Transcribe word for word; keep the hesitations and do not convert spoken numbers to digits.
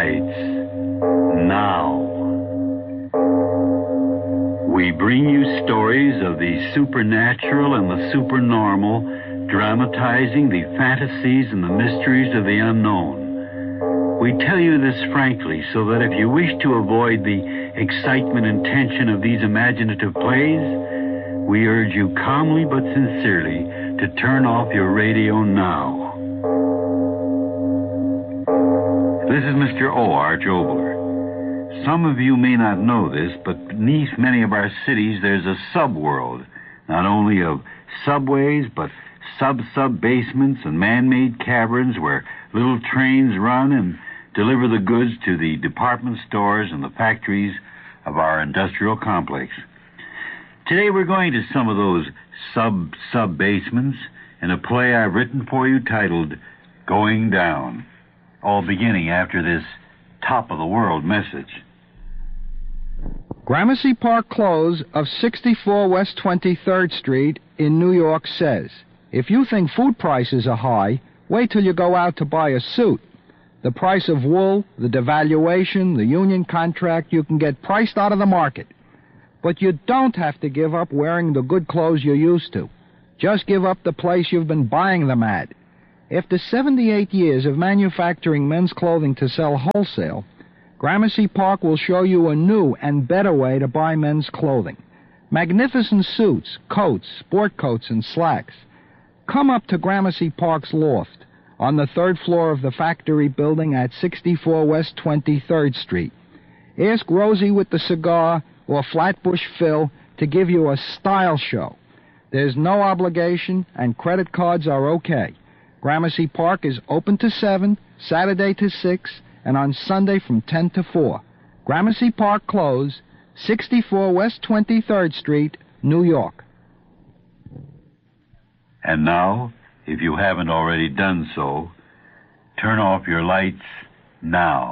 lights. Now. We bring you stories of the supernatural and the supernormal, dramatizing the fantasies and the mysteries of the unknown. We tell you this frankly so that if you wish to avoid the excitement and tension of these imaginative plays, we urge you calmly but sincerely to turn off your radio now. This is Mister O. Arch Obler. Some of you may not know this, but beneath many of our cities there's a subworld, not only of subways, but sub-sub-basements and man-made caverns where little trains run and deliver the goods to the department stores and the factories of our industrial complex. Today we're going to some of those sub-sub-basements in a play I've written for you titled Going Down, all beginning after this top-of-the-world message. Gramercy Park Clothes of sixty-four West twenty-third Street in New York says, if you think food prices are high, wait till you go out to buy a suit. The price of wool, the devaluation, the union contract, you can get priced out of the market. But you don't have to give up wearing the good clothes you're used to. Just give up the place you've been buying them at. After seventy-eight years of manufacturing men's clothing to sell wholesale, Gramercy Park will show you a new and better way to buy men's clothing. Magnificent suits, coats, sport coats, and slacks. Come up to Gramercy Park's loft on the third floor of the factory building at sixty-four West twenty-third Street. Ask Rosie with the cigar or Flatbush Phil to give you a style show. There's no obligation, and credit cards are okay. Gramercy Park is open to seven, Saturday to six, and on Sunday from ten to four. Gramercy Park Clothes, sixty-four West twenty-third Street, New York. And now, if you haven't already done so, turn off your lights now.